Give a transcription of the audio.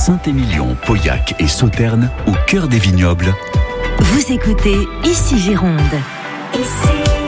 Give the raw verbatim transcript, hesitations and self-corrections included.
Saint-Émilion, Pauillac et Sauternes, au cœur des vignobles. Vous écoutez Ici Gironde. Ici